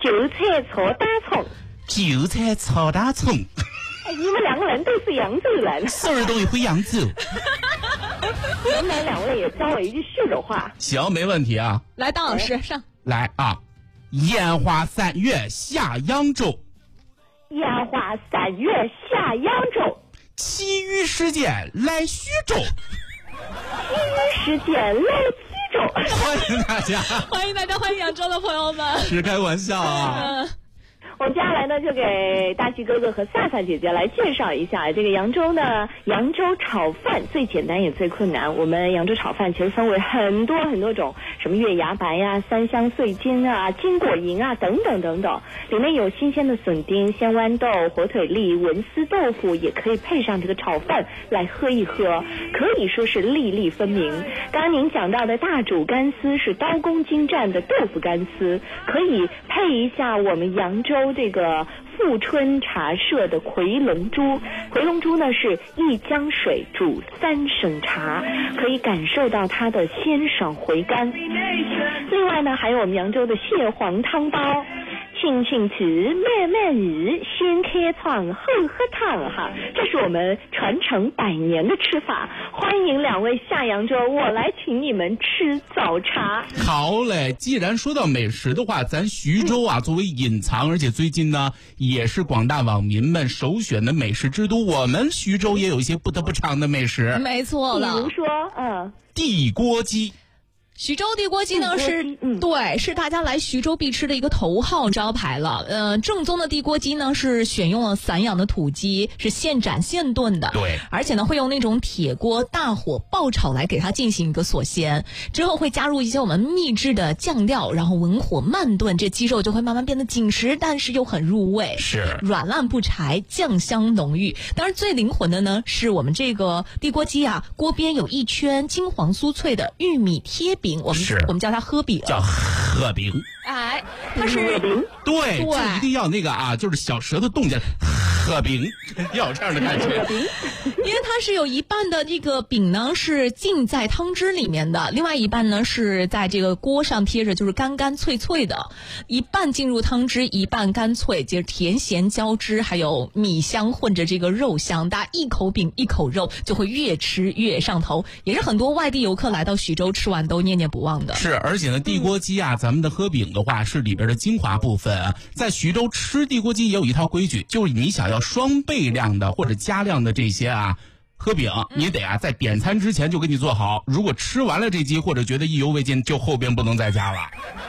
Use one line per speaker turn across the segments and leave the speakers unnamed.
韭菜炒大葱。
韭菜炒大葱。
你们两个人都是扬州人，
所有人都会扬州。
你们两位也教我一句顺州话。
行，没问题啊。
来，当老师上
来啊！烟花3月下扬州，
烟花3月下扬州，
其余时间来徐州，
其余时间来徐州。
欢迎大家，
欢迎大家，欢迎扬州的朋友们。
是开玩笑啊。
我们接下来呢，就给大西哥哥和萨萨姐姐来介绍一下这个扬州呢。扬州炒饭最简单也最困难。我们扬州炒饭其实分为很多种，什么月牙白呀、三香碎筋啊、金果银啊等等等等。里面有新鲜的笋丁、鲜豌豆、火腿粒、文思豆腐，也可以配上这个炒饭来喝一喝，可以说是粒粒分明。刚刚您讲到的大煮干丝是刀工精湛的豆腐干丝，可以配一下我们扬州这个富春茶社的回龙珠。回龙珠呢是1江水煮3升茶，可以感受到它的鲜爽回甘。另外呢，还有我们扬州的蟹黄汤包，轻轻吃，慢慢日，先开窗后喝汤哈，这是我们传承100年的吃法。欢迎两位下扬州，我来请你们吃早茶。
好嘞，既然说到美食的话，咱徐州啊，作为隐藏，而且最近呢也是广大网民们首选的美食之都，我们徐州也有一些不得不尝的美食。
没错了，
比如说，
地锅鸡。
徐州地锅鸡呢对，是大家来徐州必吃的一个头号招牌了。正宗的地锅鸡呢是选用了散养的土鸡，是现斩现炖的。
对，
而且呢会用那种铁锅大火爆炒来给它进行一个锁鲜，之后会加入一些我们秘制的酱料，然后文火慢炖，这鸡肉就会慢慢变得紧实，但是又很入味，
是
软烂不柴，酱香浓郁。当然最灵魂的呢是我们这个地锅鸡啊，锅边有一圈金黄酥脆的玉米贴饼。我们叫它喝饼，
叫喝饼。
哎，它是
对，就一定要那个啊，就是小舌头动起来，喝饼，要有这样的感觉。
因为它是有一半的这个饼呢是浸在汤汁里面的，另外一半呢是在这个锅上贴着，就是干干脆脆的，一半进入汤汁，一半干脆，就是甜咸交织，还有米香混着这个肉香，大家一口饼一口肉就会越吃越上头，也是很多外地游客来到徐州吃完都念念不忘的。
是，而且呢，地锅鸡啊，咱们的喝饼的话是里边的精华部分啊。在徐州吃地锅鸡也有一套规矩，就是你想要双倍量的或者加量的这些啊喝饼，你得啊在点餐之前就给你做好。如果吃完了这鸡或者觉得意犹未尽，就后边不能再加了。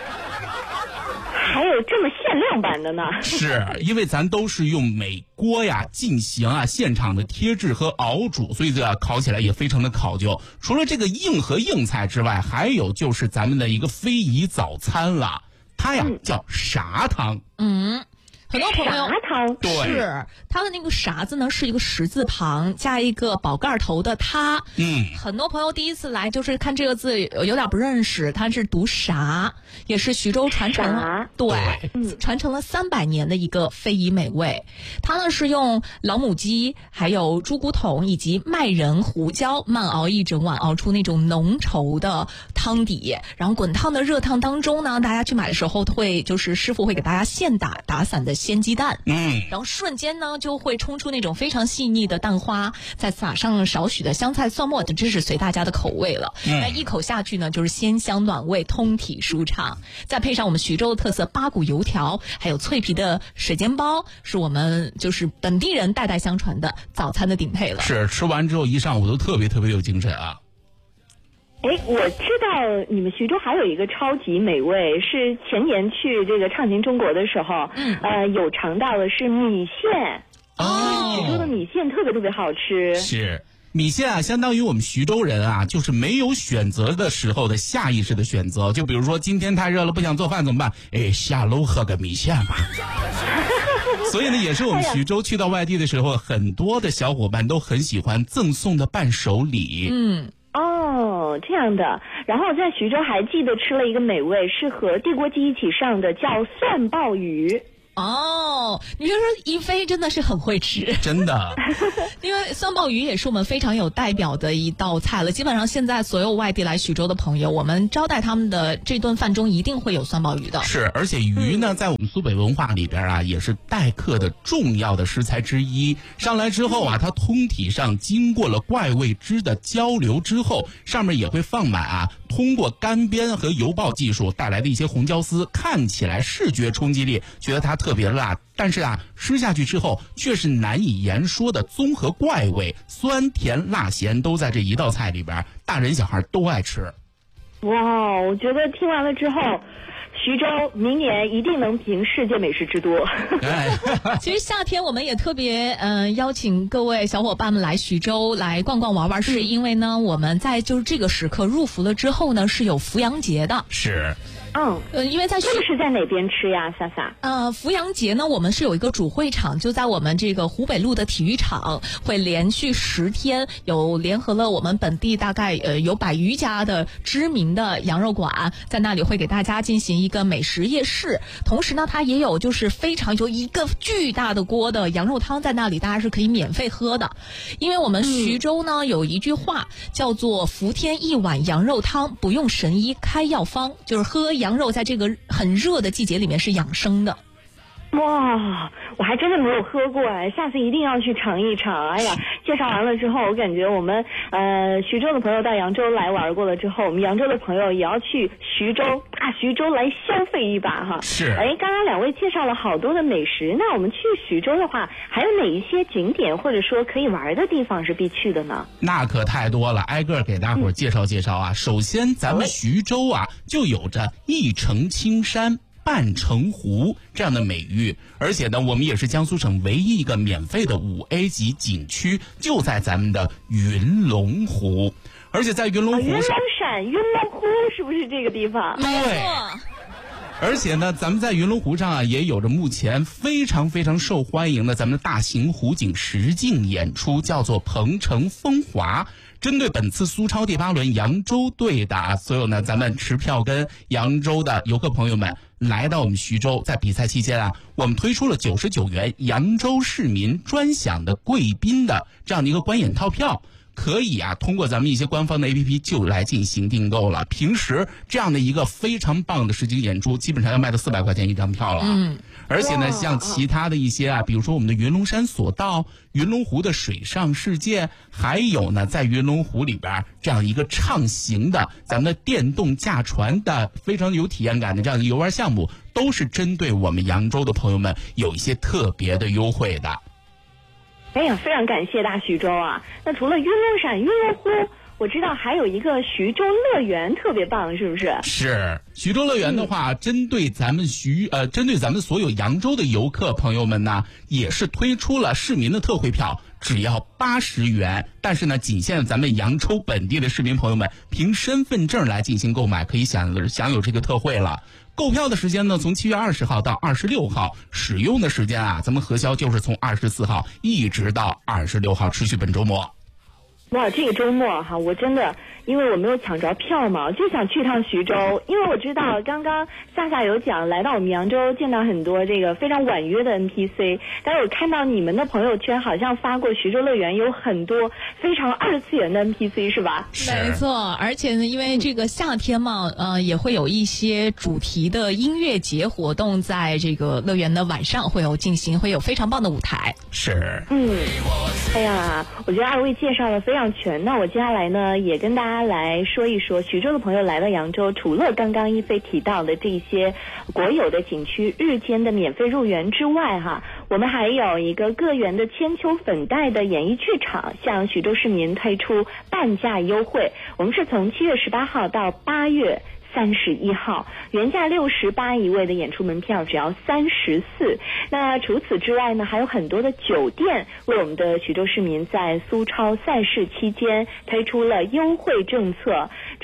还有这么限量版的呢？
是因为咱都是用美锅呀进行啊现场的贴制和熬煮，所以这烤起来也非常的考究。除了这个硬和硬菜之外，还有就是咱们的一个非遗早餐了，它呀叫啥汤。
很多朋友
啥汤？
对，
是它的那个啥字呢是一个石字旁加一个宝盖头的它。很多朋友第一次来就是看这个字有点不认识，它是读啥，也是徐州传承了，对，传承了300年的一个非遗美味。它呢是用老母鸡还有猪骨桶以及麦仁、胡椒慢熬一整晚，熬出那种浓稠的汤底，然后滚烫的热汤当中呢，大家去买的时候会就是师傅会给大家现打散的鲜鸡蛋，然后瞬间呢就会冲出那种非常细腻的蛋花，再撒上少许的香菜蒜末，这是随大家的口味了。那一口下去呢就是鲜香暖胃，通体舒畅，再配上我们徐州的特色八股油条，还有脆皮的水煎包，是我们就是本地人代代相传的早餐的顶配了。
是，吃完之后一上午都特别特别有精神啊。
我知道你们徐州还有一个超级美味，是前年去这个畅行中国的时候，有尝到的是米线。徐州的米线特别特别好吃。
是。米线啊，相当于我们徐州人啊，就是没有选择的时候的下意识的选择。就比如说今天太热了，不想做饭怎么办？下楼喝个米线吧。所以呢，也是我们徐州去到外地的时候，很多的小伙伴都很喜欢赠送的伴手礼。
这样的。然后在徐州还记得吃了一个美味，是和地锅鸡一起上的，叫蒜鲍鱼。
哦，你别说一菲真的是很会吃，
真的。
因为酸鲍鱼也是我们非常有代表的一道菜了。基本上现在所有外地来徐州的朋友，我们招待他们的这顿饭中一定会有酸鲍鱼的。
是，而且鱼呢，在我们苏北文化里边啊，也是待客的重要的食材之一。上来之后啊，它通体上经过了怪味汁的交流之后，上面也会放满啊，通过干煸和油爆技术带来的一些红椒丝，看起来视觉冲击力，觉得它特别辣，但是啊，吃下去之后却是难以言说的综合怪味，酸甜辣咸都在这一道菜里边，大人小孩都爱吃。
哇，我觉得听完了之后，徐州明年一定能评世界美食之都。
其实夏天我们也特别邀请各位小伙伴们来徐州来逛逛玩玩，是因为呢我们在就是这个时刻入伏了之后呢是有伏阳节的。
是。
因为在
这个是在哪边吃呀，萨萨？
伏阳节呢，我们是有一个主会场，就在我们这个湖北路的体育场，会连续10天，有联合了我们本地大概有100余家的知名的羊肉馆，在那里会给大家进行一个美食夜市。同时呢，它也有就是非常有一个巨大的锅的羊肉汤在那里，大家是可以免费喝的。因为我们徐州呢有一句话叫做“伏天一碗羊肉汤，不用神医开药方”，就是喝羊肉在这个很热的季节里面是养生的。
哇，我还真的没有喝过哎，下次一定要去尝一尝。哎呀，介绍完了之后，我感觉我们徐州的朋友到扬州来玩过了之后，我们扬州的朋友也要去大徐州来消费一把哈。
是。
哎，刚刚2位介绍了好多的美食，那我们去徐州的话，还有哪一些景点或者说可以玩的地方是必去的呢？
那可太多了，挨个给大伙儿介绍介绍啊。首先，咱们徐州啊，就有着一城青山半城湖这样的美誉，而且呢，我们也是江苏省唯一一个免费的5A 级景区，就在咱们的云龙湖。而且在云龙湖
云龙陕云龙湖是不是这个地方？
没错。
而且呢，咱们在云龙湖上啊，也有着目前非常非常受欢迎的咱们的大型湖景实境演出，叫做鹏城风华。针对本次苏超第8轮扬州队的所有呢，咱们持票跟扬州的游客朋友们来到我们徐州，在比赛期间啊，我们推出了99元扬州市民专享的贵宾的这样的一个观演套票。可以啊，通过咱们一些官方的 APP 就来进行订购了。平时这样的一个非常棒的实景演出，基本上要卖到400块钱一张票了。而且呢，像其他的一些啊，比如说我们的云龙山索道、云龙湖的水上世界，还有呢，在云龙湖里边这样一个畅行的咱们的电动驾船的非常有体验感的这样一个游玩项目，都是针对我们扬州的朋友们有一些特别的优惠的。
哎呀，非常感谢大徐州啊！那除了云龙陕、云龙湖，我知道还有一个徐州乐园特别棒，是不是？是，
徐州乐园的话，针对咱们所有扬州的游客朋友们呢，也是推出了市民的特惠票，只要80元。但是呢，仅限咱们扬州本地的市民朋友们凭身份证来进行购买，可以享有这个特惠了。购票的时间呢，从7月20号到26号，使用的时间啊，咱们核销就是从24号一直到26号，持续本周末。
哇，这个周末哈，我真的因为我没有抢着票嘛，就想去趟徐州，因为我知道刚刚萨萨有讲来到我们扬州见到很多这个非常婉约的 NPC， 但是我看到你们的朋友圈好像发过徐州乐园有很多非常2次元的 NPC 是吧？
没错，而且呢，因为这个夏天嘛，也会有一些主题的音乐节活动，在这个乐园的晚上会有非常棒的舞台。
是，
哎呀，我觉得2位介绍了非常全。那我接下来呢，也跟大家来说一说徐州的朋友来到扬州，除了刚刚一飞提到的这些国有的景区日间的免费入园之外哈，我们还有一个个园的千秋粉黛的演艺剧场向徐州市民推出半价优惠，我们是从7月18号到8月31号，原价68一位的演出门票只要34。那除此之外呢，还有很多的酒店为我们的徐州市民在苏超赛事期间推出了优惠政策。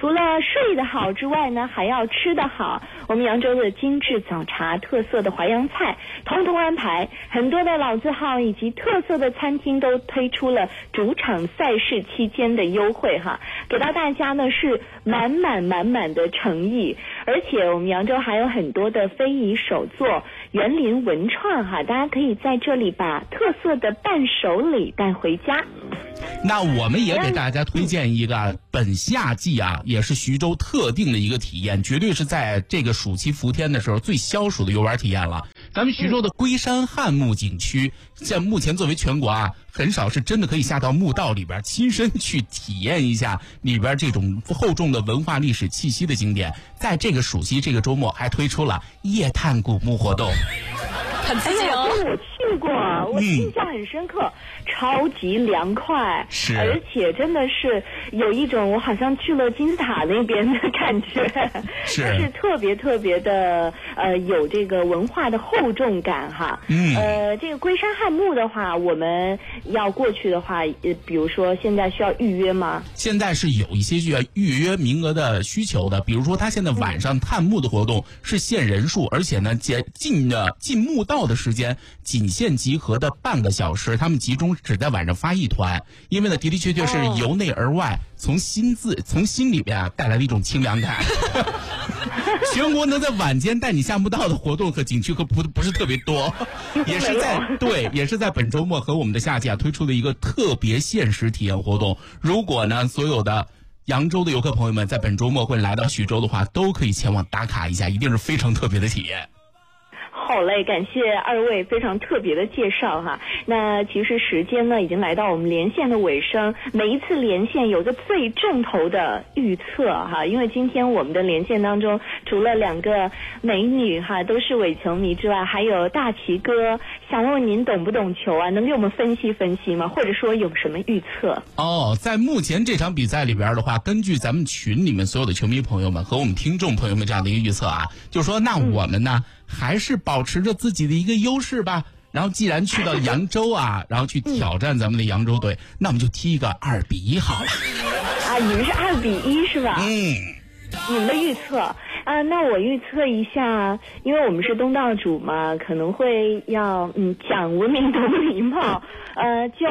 除了睡得好之外呢，还要吃得好。我们扬州的精致早茶、特色的淮扬菜，统统安排。很多的老字号以及特色的餐厅都推出了主场赛事期间的优惠哈，给到大家呢是满满的诚意。而且我们扬州还有很多的非遗手作、园林文创哈，大家可以在这里把特色的伴手礼带回家。
那我们也给大家推荐一个本夏季啊，也是徐州特定的一个体验，绝对是在这个暑期伏天的时候最消暑的游玩体验了。咱们徐州的龟山汉墓景区，像目前作为全国啊，很少是真的可以下到墓道里边亲身去体验一下里边这种厚重的文化历史气息的景点。在这个暑期这个周末还推出了夜探古墓活动，
很刺激哦。
我去过，我印象很深刻，超级凉快，
是，
而且真的是有一种我好像去了金字塔那边的感觉，是特别的有这个文化的厚重感哈。这个龟山汉墓的话，我们要过去的话，比如说现在需要预约吗？
现在是有一些需要预约名额的需求的，比如说他现在晚上探墓的活动是限人数，而且呢进墓道的时间仅限集合的半个小时，他们集中只在晚上发一团，因为呢的确是由内而外从心里边啊带来的一种清凉感。全国能在晚间带你下墓道的活动和景区可不是特别多，也是在本周末和我们的夏季啊推出的一个特别限时体验活动。如果呢所有的扬州的游客朋友们在本周末会来到徐州的话，都可以前往打卡一下，一定是非常特别的体验。
好嘞，感谢二位非常特别的介绍哈。那其实时间呢已经来到我们连线的尾声，每一次连线有个最重头的预测哈，因为今天我们的连线当中除了两个美女哈都是伪球迷之外，还有大齐哥，想问问您懂不懂球啊？能给我们分析分析吗？或者说有什么预测？
在目前这场比赛里边的话，根据咱们群里面所有的球迷朋友们和我们听众朋友们这样的一个预测啊，就是说那我们呢还是保持着自己的一个优势吧。然后既然去到扬州啊，然后去挑战咱们的扬州队，那我们就踢一个2-1好了。
啊，你们是2-1是吧？你们的预测啊，那我预测一下，因为我们是东道主嘛，可能会要讲文明懂礼貌，就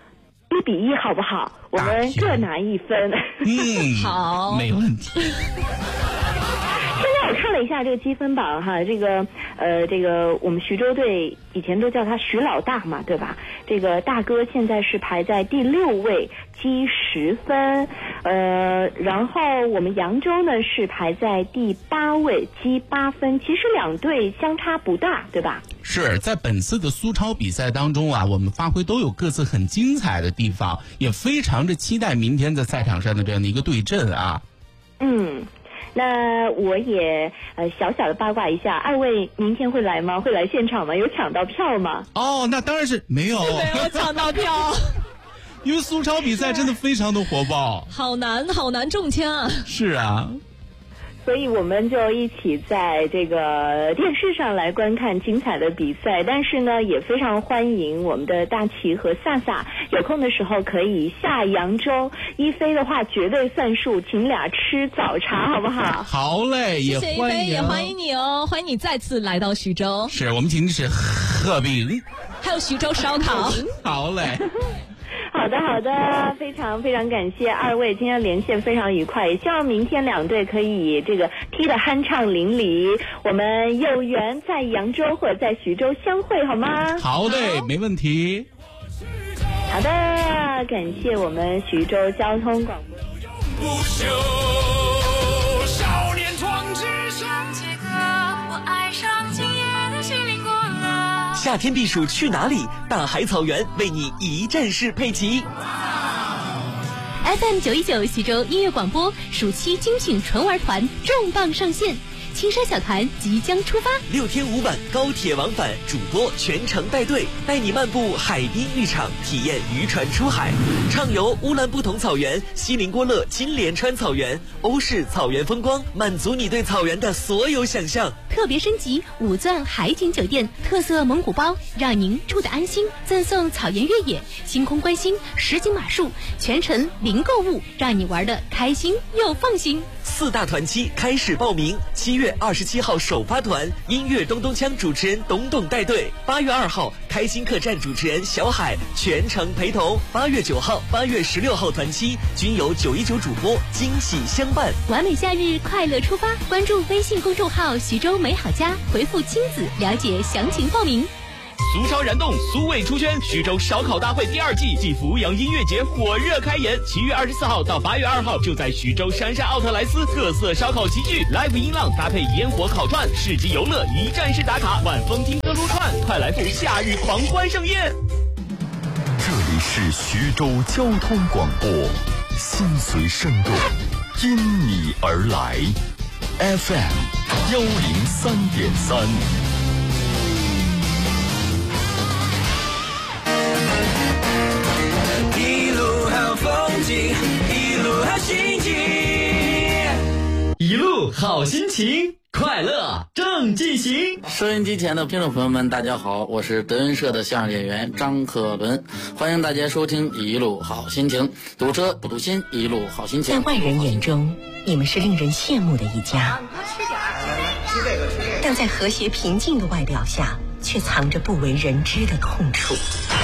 1-1好不好？我们各拿1分。
好，
没问题。
现在我看了一下这个积分榜哈，这个我们徐州队以前都叫他徐老大嘛，对吧？这个大哥现在是排在第6位，积10分，然后我们扬州呢是排在第8位，积8分。其实两队相差不大，对吧？
是在本次的苏超比赛当中啊，我们发挥都有各自很精彩的地方，也非常的期待明天在赛场上的这样的一个对阵啊。
那我也小小的八卦一下，二位明天会来吗？会来现场吗？有抢到票吗？
那当然是没有
抢到票。
因为苏超比赛真的非常的火爆，
好难中签啊。
是啊，
所以我们就一起在这个电视上来观看精彩的比赛，但是呢也非常欢迎我们的大齐和萨萨有空的时候可以下扬州，一飞的话绝对算数，请俩吃早茶好不好？
好嘞，也欢迎，
也欢迎你哦，欢迎你再次来到徐州。
是我们请你吃鹤饼，
还有徐州烧烤。
好嘞。
好的，非常感谢二位，今天连线非常愉快，也希望明天两队可以这个踢得酣畅淋漓，我们有缘在扬州或者在徐州相会好吗？
好的，没问题。
好的，感谢我们徐州交通广播。
少年壮志向前歌，我爱上今夜的心灵过了。
夏天避暑去哪里？大海草原为你一站式配齐。
FM 919徐州音乐广播暑期精品纯玩团重磅上线， 轻奢小团即将出发
，6天5晚高铁往返，主播全程带队，带你漫步海滨浴场，体验渔船出海，畅游乌兰布统草原、锡林郭勒金莲川草原、欧式草原风光，满足你对草原的所有想象。
特别升级5钻海景酒店，特色蒙古包，让您住得安心，赠送草原越野、星空观星、实景马术，全程零购物，让你玩得开心又放心。
4大团期开始报名，7月27号首发团，音乐咚咚锵主持人董董带队；8月2号开心客栈主持人小海全程陪同；8月9号、8月16号团期均由919主播惊喜相伴。
完美夏日快乐出发，关注微信公众号徐州美好家，回复亲子了解详情报名。
俗潮燃动，苏味出圈，徐州烧烤大会第2季暨阜阳音乐节火热开演，7月24号到8月2号，就在徐州杉杉奥特莱斯特色烧烤齐聚 ，live 音浪搭配烟火烤串，市集游乐一站式打卡，晚风听歌撸串，快来赴夏日狂欢盛宴。
这里是徐州交通广播，心随声动，因你而来 ，FM 103.3。
一路好心情，一路好心情，快乐正进行。
收音机前的听众朋友们，大家好，我是德云社的相声演员张克伦，欢迎大家收听一路好心情，堵车不堵心，一路好心情。
在外人眼中，你们是令人羡慕的一家，但在和谐平静的外表下，却藏着不为人知的痛处。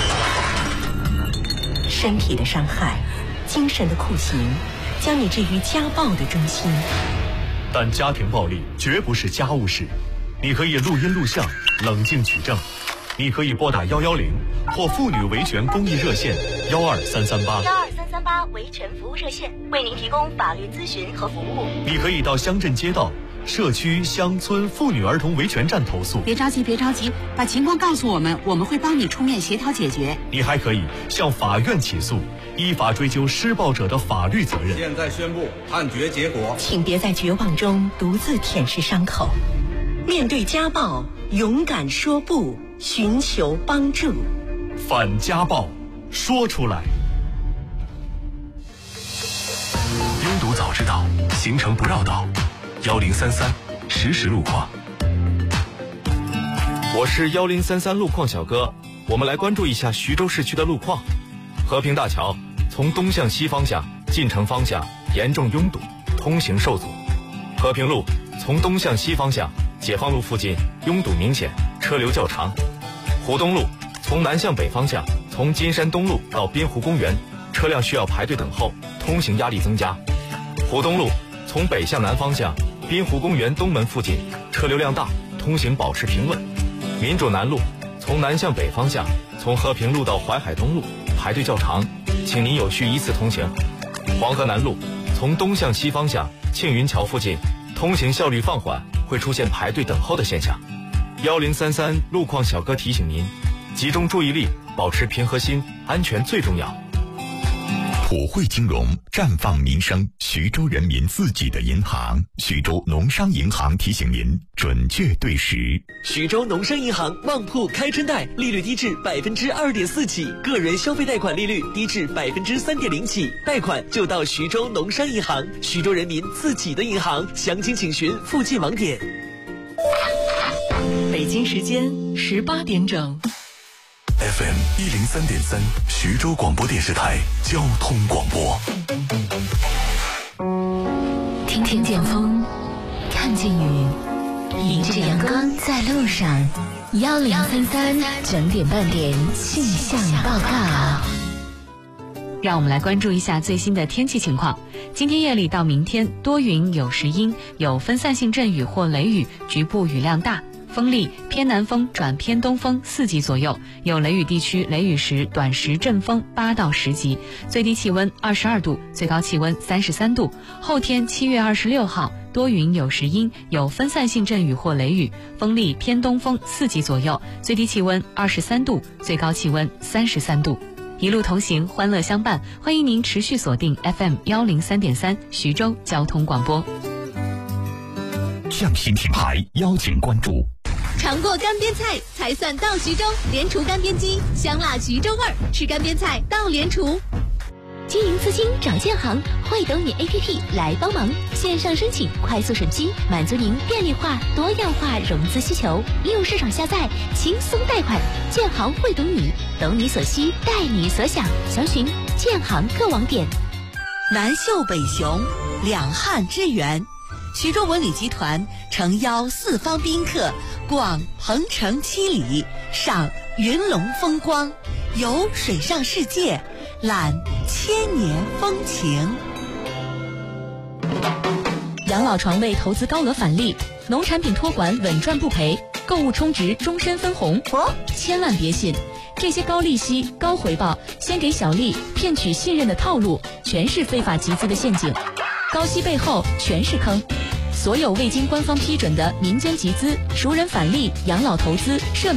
身体的伤害，精神的酷刑，将你置于家暴的中心。
但家庭暴力绝不是家务事，你可以录音录像，冷静取证。你可以拨打110或妇女维权公益热线12338
维权服务热线，为您提供法律咨询和服务。
你可以到乡镇街道、社区、乡村妇女儿童维权站投诉。
别着急，把情况告诉我们，我们会帮你出面协调解决。
你还可以向法院起诉，依法追究施暴者的法律责任。
现在宣布判决结果，
请别在绝望中独自舔舐伤口，面对家暴，勇敢说不，寻求帮助。
反家暴，说出来。
拥堵早知道，行程不绕道。1033实时路况。
我是1033路况小哥，我们来关注一下徐州市区的路况。和平大桥从东向西方向进城方向严重拥堵，通行受阻。和平路从东向西方向解放路附近拥堵明显，车流较长。湖东路从南向北方向从金山东路到滨湖公园，车辆需要排队等候，通行压力增加。湖东路从北向南方向滨湖公园东门附近车流量大，通行保持平稳。民主南路从南向北方向从和平路到淮海东路排队较长，请您有序依次通行。黄河南路从东向西方向庆云桥附近通行效率放缓，会出现排队等候的现象。1033路况小哥提醒您，集中注意力，保持平和心，安全最重要。
普惠金融绽放民生，徐州人民自己的银行，徐州农商银行提醒您准确对时。
徐州农商银行旺铺开春贷，利率低至2.4%起，个人消费贷款利率低至3.0%起，贷款就到徐州农商银行，徐州人民自己的银行，详情请询附近网点。
北京时间18点整。
FM 103.3徐州广播电视台交通广播。
听听见风，看见雨，迎着阳光在路上。1033整点半点气象报告。
让我们来关注一下最新的天气情况。今天夜里到明天多云有时阴，有分散性阵雨或雷雨，局部雨量大。风力偏南风转偏东风4级左右，有雷雨地区雷雨时短时阵风8到10级，最低气温22度，最高气温33度。后天7月26号多云有时阴，有分散性阵雨或雷雨，风力偏东风4级左右，最低气温23度，最高气温33度。一路同行，欢乐相伴，欢迎您持续锁定 FM 103.3徐州交通广播。
匠心品牌邀请关注。
尝过干煸菜才算到徐州，联厨干煸机，香辣徐州味儿，吃干煸菜到联厨。经营资金找建行，会懂你 APP 来帮忙，线上申请，快速审批，满足您便利化、多样化融资需求。应用市场下载，轻松贷款。建行会懂你，懂你所需，带你所想。详询建行各网点。
南秀北雄，两汉之源。徐州文旅集团诚邀四方宾客逛鹏城七里，赏云龙风光，游水上世界，览千年风情。
养老床位投资高额返利，农产品托管稳赚不赔，购物充值终身分红。千万别信，这些高利息、高回报、先给小利骗取信任的套路，全是非法集资的陷阱。高息背后全是坑。所有未经官方批准的民间集资、熟人返利、养老投资、涉